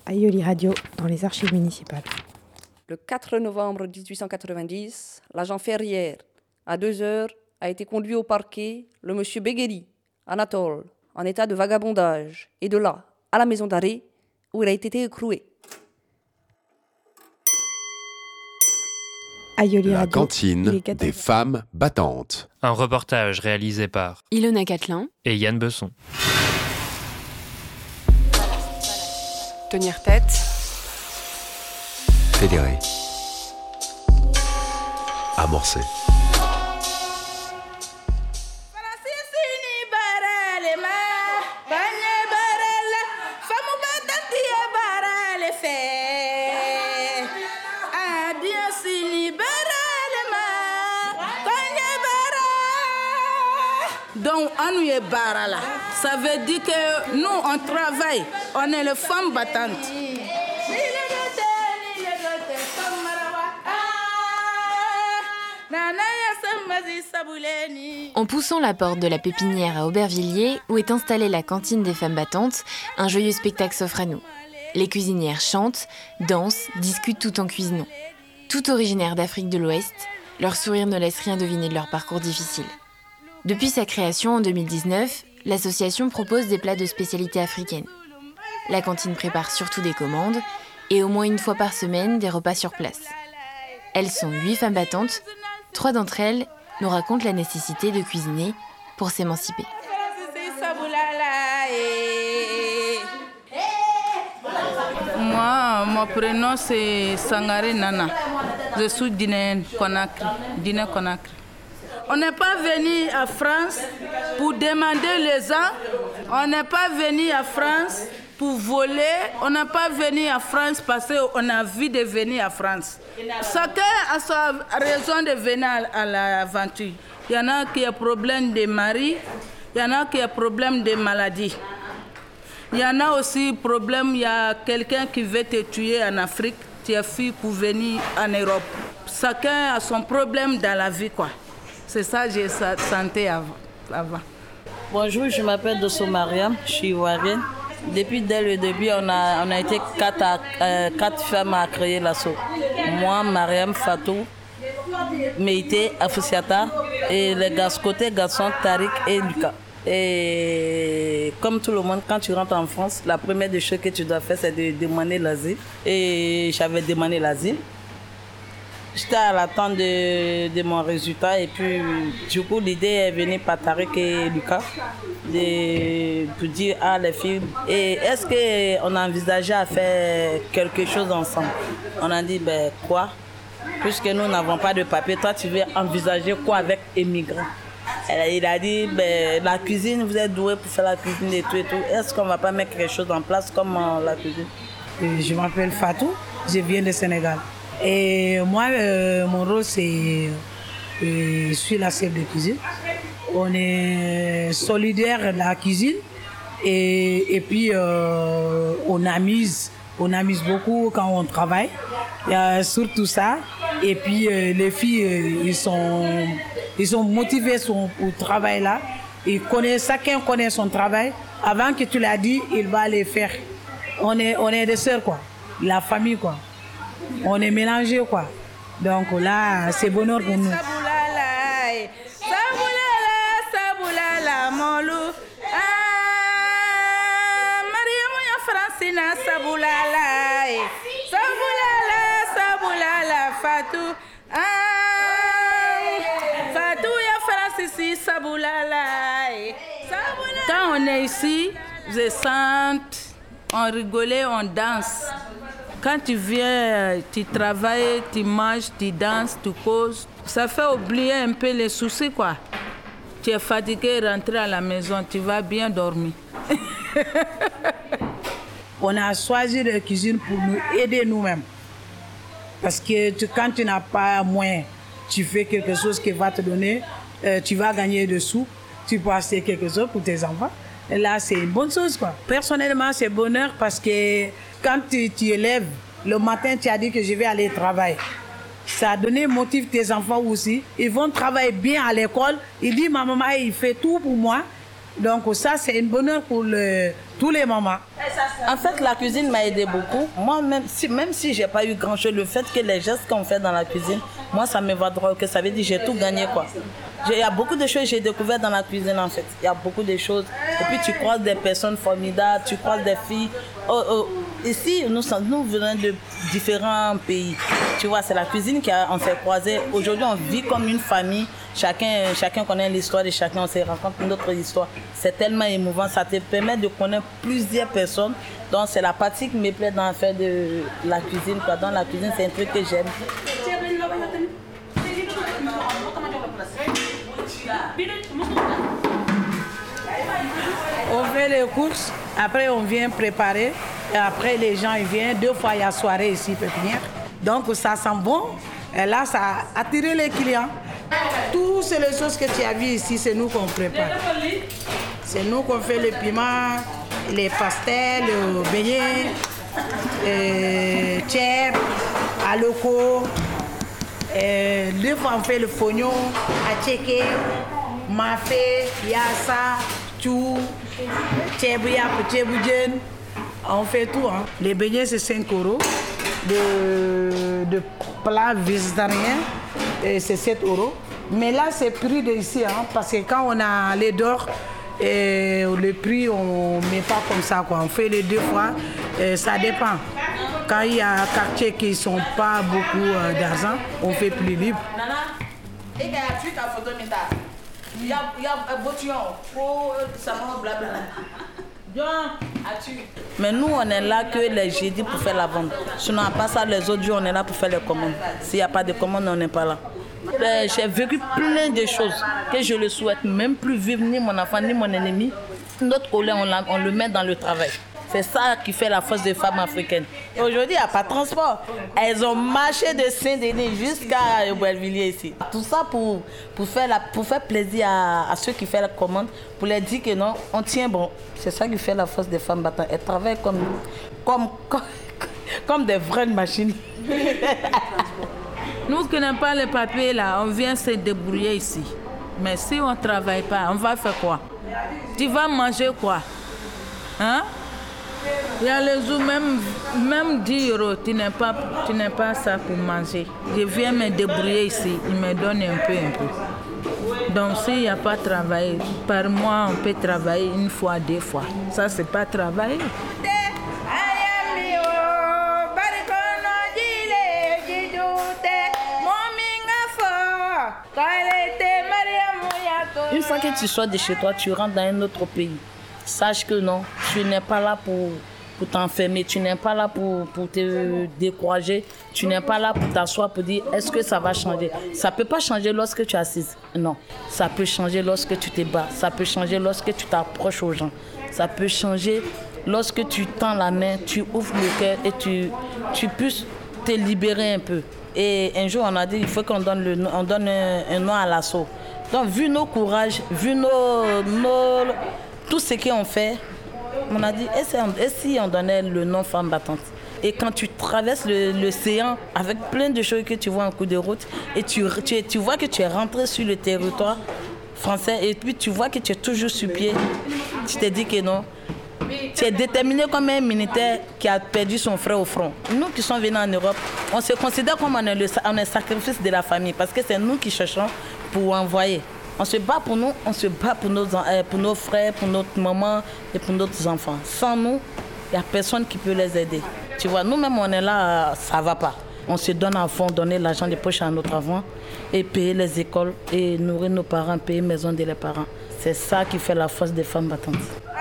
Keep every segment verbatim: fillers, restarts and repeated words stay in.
Aïoli Radio dans les archives municipales. Le quatre novembre dix-huit cent quatre-vingt-dix, l'agent Ferrière, à deux heures, a été conduit au parquet le monsieur Begueri, Anatole, en état de vagabondage, et de là, à la maison d'arrêt, où il a été écroué. Aïoli La Radio, cantine des femmes battantes. Un reportage réalisé par Ilona Catelin et Yann Besson. Tenir tête. Fédéré. Amorcé. Donc, on est barala. Ça veut dire que nous, on travaille. On est les femmes battantes. En poussant la porte de la pépinière à Aubervilliers, où est installée la cantine des femmes battantes, un joyeux spectacle s'offre à nous. Les cuisinières chantent, dansent, discutent tout en cuisinant. Toutes originaires d'Afrique de l'Ouest, leur sourire ne laisse rien deviner de leur parcours difficile. Depuis sa création en deux mille dix-neuf, l'association propose des plats de spécialité africaine. La cantine prépare surtout des commandes et au moins une fois par semaine des repas sur place. Elles sont huit femmes battantes. Trois d'entre elles nous racontent la nécessité de cuisiner pour s'émanciper. Moi, mon prénom c'est Sangare Nana. Je suis Guinéenne, Conakry, Guinée Conakry. On n'est pas venu à France pour demander les ans. On n'est pas venu à France pour voler. On n'est pas venu à France parce qu'on a envie de venir à France. Chacun a sa raison de venir à l'aventure. Il y en a qui ont problème de mari, il y en a qui ont problème de maladie. Il y en a aussi problème, il y a quelqu'un qui veut te tuer en Afrique, tu es fille pour venir en Europe. Chacun a son problème dans la vie, quoi. C'est ça que j'ai senti avant. Bonjour, je m'appelle Dosso Mariam, je suis ivoirienne. Depuis dès le début, on a, on a été quatre, à, euh, quatre femmes à créer l'assaut. Moi, Mariam, Fatou, Meïté, Afoussiata et les gars, côté garçons, Tariq et Lucas. Et comme tout le monde, quand tu rentres en France, la première des choses que tu dois faire, c'est de demander l'asile. Et j'avais demandé l'asile. J'étais à l'attente de, de mon résultat et puis du coup l'idée est venue par Tariq et Lucas de, pour dire à les filles et est-ce qu'on a envisagé à faire quelque chose ensemble. On a dit ben quoi, puisque nous n'avons pas de papier, toi tu veux envisager quoi avec les migrants. Il a dit ben, la cuisine, vous êtes doué pour faire la cuisine et tout et tout. Est-ce qu'on ne va pas mettre quelque chose en place comme euh, la cuisine? Je m'appelle Fatou, je viens du Sénégal. Et moi, euh, mon rôle, c'est euh, je suis la chef de cuisine. On est solidaire de la cuisine et, et puis euh, on amuse, on amuse beaucoup quand on travaille. Il y a surtout ça. Et puis euh, les filles, euh, ils sont, ils sont motivées pour le travail là. Ils connaissent, chacun connaît son travail. Avant que tu l'as dit, il va le faire. On est, on est des sœurs quoi, la famille quoi. On est mélangés quoi. Donc là, c'est bonheur pour nous. Quand on est ici, je sens, on rigole, on danse. Quand tu viens, tu travailles, tu manges, tu danses, tu causes, ça fait oublier un peu les soucis, quoi. Tu es fatigué, rentrer à la maison, tu vas bien dormir. On a choisi la cuisine pour nous aider nous-mêmes. Parce que tu, quand tu n'as pas moyen, tu fais quelque chose qui va te donner, euh, tu vas gagner des sous, tu peux acheter quelque chose pour tes enfants. Et là, c'est une bonne chose, quoi. Personnellement, c'est bonheur parce que quand tu, tu élèves, le matin, tu as dit que je vais aller travailler. Ça a donné motif tes enfants aussi. Ils vont travailler bien à l'école. Ils disent, ma maman, il fait tout pour moi. Donc ça, c'est un bonheur pour le, tous les mamans. En fait, la cuisine m'a aidé beaucoup. Moi, même si, même si je n'ai pas eu grand-chose, le fait que les gestes qu'on fait dans la cuisine, moi, ça me va droit, que ça veut dire que j'ai tout gagné, quoi. Il y a beaucoup de choses que j'ai découvertes dans la cuisine, en fait. Il y a beaucoup de choses. Et puis, tu croises des personnes formidables, tu croises des filles. Oh, oh. Ici, nous, nous venons de différents pays. Tu vois, c'est la cuisine qu'on s'est croisés. Aujourd'hui, on vit comme une famille. Chacun, chacun connaît l'histoire de chacun, on se raconte notre histoire. C'est tellement émouvant, ça te permet de connaître plusieurs personnes. Donc, c'est la partie qui me plaît dans faire de la cuisine. Quoi. Dans la cuisine, c'est un truc que j'aime. On fait les courses, après on vient préparer, et après les gens ils viennent, deux fois il y a soirée ici, pépinière. Donc ça sent bon, et là ça a attiré les clients. Toutes les choses que tu as vues ici, c'est nous qu'on prépare. C'est nous qu'on fait le piment, les pastels, le beignet, le tchèp, aloko. Deux fois on fait le fognon, atcheke, mafé, yassa, chou, tchébouya, tchéboujen. On fait tout. Hein. Les beignets, c'est cinq euros. De, de plats végétariens, c'est sept euros. Mais là, c'est prix d'ici, hein, parce que quand on a les d'or, et le prix, on ne met pas comme ça. Quoi. On fait les deux fois, et ça dépend. Quand il y a quartiers qui ne sont pas beaucoup euh, d'argent, on fait plus libre. Mais nous, on est là que les jeudis pour faire la vente. Sinon, à part ça, les autres jours, on est là pour faire les commandes. S'il n'y a pas de commandes, on n'est pas là. J'ai vécu plein de choses que je ne souhaite même plus vivre, ni mon enfant, ni mon ennemi. Notre colère, on, on le met dans le travail. C'est ça qui fait la force des femmes africaines. Aujourd'hui, il n'y a pas de transport. Elles ont marché de Saint-Denis jusqu'à Aubervilliers ici. Tout ça pour, pour, faire, la, pour faire plaisir à, à ceux qui font la commande, pour leur dire que non, on tient bon. C'est ça qui fait la force des femmes battantes. Elles travaillent comme, comme, comme, comme des vraies machines. Nous qui n'avons pas les papiers là, on vient se débrouiller ici. Mais si on ne travaille pas, on va faire quoi? Tu vas manger quoi? Hein? Il y a les jours, même, même dix euros, tu n'as pas, tu n'as pas ça pour manger. Je viens me débrouiller ici, ils me donnent un peu, un peu. Donc s'il n'y a pas de travail, par mois on peut travailler une fois, deux fois. Ça, c'est pas travailler. Une fois que tu sors de chez toi, tu rentres dans un autre pays. Sache que non, tu n'es pas là pour, pour t'enfermer, tu n'es pas là pour, pour te décourager, tu n'es pas là pour t'asseoir pour dire est-ce que ça va changer. Ça ne peut pas changer lorsque tu es assise. Non, ça peut changer lorsque tu te bats, ça peut changer lorsque tu t'approches aux gens, ça peut changer lorsque tu tends la main, tu ouvres le cœur et tu, tu puisses te libérer un peu. Et un jour, on a dit il faut qu'on donne, le, on donne un, un nom à l'assaut. Donc, vu nos courages, vu nos, nos, tout ce qu'on fait, on a dit, et si, on, et si on donnait le nom femme battante? Et quand tu traverses l'océan avec plein de choses que tu vois en cours de route, et tu, tu, tu vois que tu es rentré sur le territoire français, et puis tu vois que tu es toujours sur pied, tu te dis que non. Tu es déterminé comme un militaire qui a perdu son frère au front. Nous qui sommes venus en Europe, on se considère comme on est le, on est sacrifice de la famille parce que c'est nous qui cherchons pour envoyer. On se bat pour nous, on se bat pour nos, pour nos frères, pour notre maman et pour nos enfants. Sans nous, il n'y a personne qui peut les aider. Tu vois, nous-mêmes, on est là, ça ne va pas. On se donne à fond, donner l'argent de poche à notre enfant et payer les écoles et nourrir nos parents, payer les maisons de les parents. C'est ça qui fait la force des femmes battantes.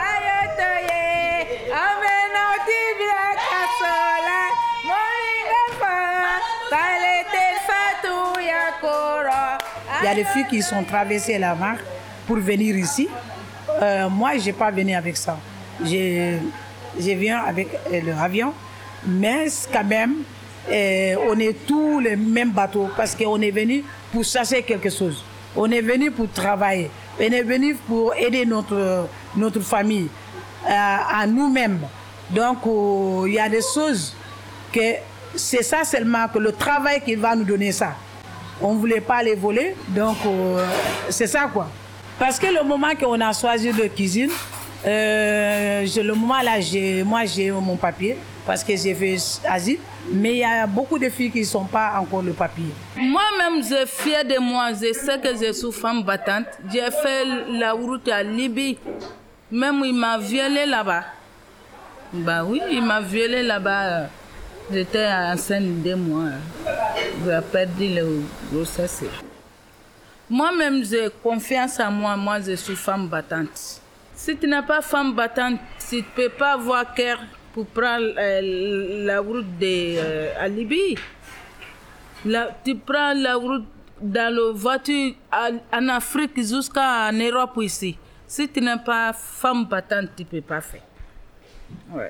Il y a des filles qui sont traversées la mer pour venir ici. Euh, moi, je n'ai pas venu avec ça. Je, je viens avec l'avion. Mais quand même, euh, on est tous les mêmes bateaux parce qu'on est venu pour chercher quelque chose. On est venu pour travailler. On est venu pour aider notre, notre famille, euh, à nous-mêmes. Donc, il euh, y a des choses que c'est ça seulement, que le travail qui va nous donner ça. On ne voulait pas les voler, donc euh, c'est ça quoi. Parce que le moment qu'on a choisi de cuisine, euh, je, le moment là, j'ai, moi j'ai mon papier parce que j'ai fait asile. Mais il y a beaucoup de filles qui ne sont pas encore le papier. Moi-même, je suis fière de moi. Je sais que je suis femme battante. J'ai fait la route à Libye. Même il m'a violée là-bas. Bah oui, il m'a violée là-bas. J'étais enceinte de mois. J'ai perdu la grossesse. Moi-même, j'ai confiance en moi. Moi, je suis femme battante. Si tu n'es pas femme battante, tu ne peux pas avoir cœur pour prendre euh, la route de euh, à Libye. La, tu prends la route dans la voiture à, en Afrique jusqu'en Europe ici. Si tu n'es pas femme battante, tu ne peux pas faire. Ouais.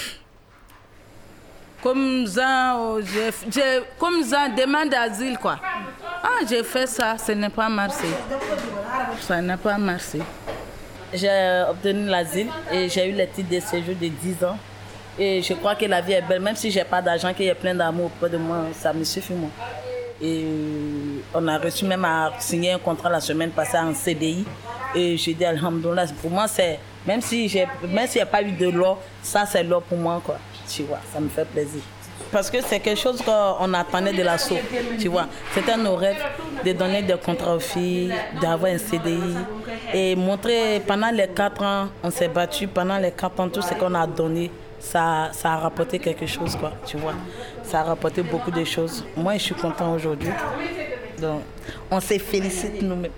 Comme ça, j'ai, j'ai, comme ça, demande d'asile quoi. Ah, j'ai fait ça, ce n'est pas marché. Ça n'a pas marché. J'ai obtenu l'asile et j'ai eu le titre de séjour de dix ans. Et je crois que la vie est belle, même si je n'ai pas d'argent, qu'il y ait plein d'amour auprès de moi, ça me suffit moi. Et on a reçu même à signer un contrat la semaine passée en C D I. Et je dis alhamdoulilah, pour moi, c'est, même si j'ai, même s'il n'y a pas eu de l'or, ça c'est l'or pour moi, quoi. Tu vois, ça me fait plaisir. Parce que c'est quelque chose qu'on attendait de l'assaut, tu vois. C'était nos rêves de donner des contrats aux filles, d'avoir un C D I. Et montrer, pendant les quatre ans, on s'est battu, pendant les quatre ans, tout ce qu'on a donné, ça, ça a rapporté quelque chose, quoi, tu vois. Ça a rapporté beaucoup de choses. Moi, je suis content aujourd'hui. Donc, on se félicite nous-mêmes.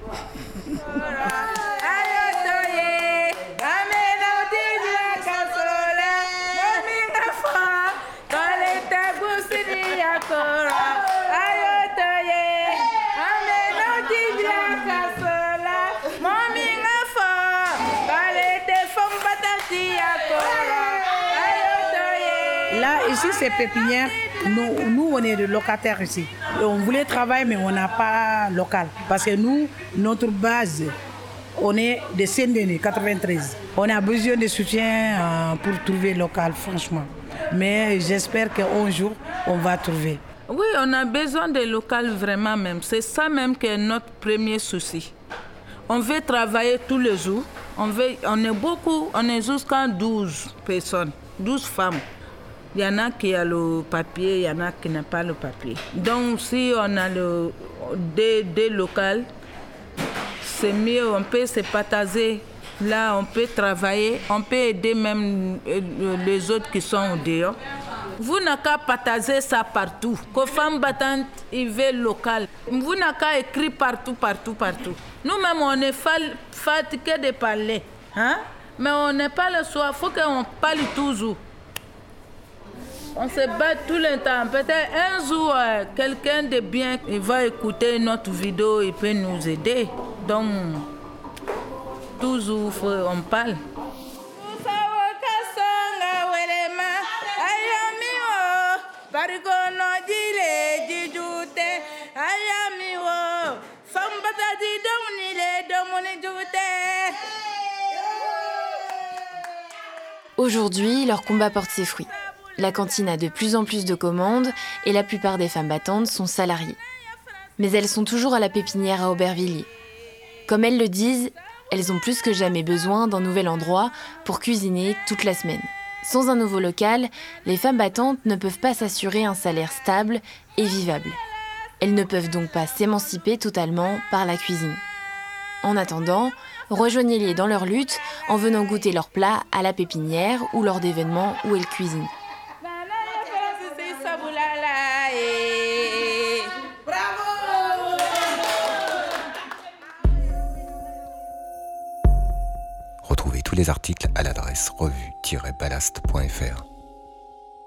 Là, ici, c'est pépinière. Nous, nous, on est des locataires ici. Et on voulait travailler, mais on n'a pas local. Parce que nous, notre base, on est de Saint-Denis, quatre-vingt-treize. On a besoin de soutien euh, pour trouver local, franchement. Mais j'espère qu'un jour, on va trouver. Oui, on a besoin de local vraiment même. C'est ça même qui est notre premier souci. On veut travailler tous les jours. On, veut, on est beaucoup, on est jusqu'à douze personnes, douze femmes. Il y en a qui ont le papier, il y en a qui n'ont pas le papier. Donc si on a le, des, des locales, c'est mieux, on peut se partager. Là, on peut travailler, on peut aider même les autres qui sont au dehors. Vous n'avez qu'à partager ça partout. Que femmes battantes, ils veulent local. Vous n'avez qu'à écrire partout, partout, partout. Nous-mêmes, on est fatigués de parler. Hein? Mais on n'est pas le soir, il faut qu'on parle toujours. On se bat tout le temps. Peut-être un jour, euh, quelqu'un de bien il va écouter notre vidéo, il peut nous aider. Donc, toujours, on parle. Aujourd'hui, leur combat porte ses fruits. La cantine a de plus en plus de commandes et la plupart des femmes battantes sont salariées. Mais elles sont toujours à la pépinière à Aubervilliers. Comme elles le disent, elles ont plus que jamais besoin d'un nouvel endroit pour cuisiner toute la semaine. Sans un nouveau local, les femmes battantes ne peuvent pas s'assurer un salaire stable et vivable. Elles ne peuvent donc pas s'émanciper totalement par la cuisine. En attendant, rejoignez-les dans leur lutte en venant goûter leurs plats à la pépinière ou lors d'événements où elles cuisinent. Retrouvez tous les articles à l'adresse revue tiret ballast point f r.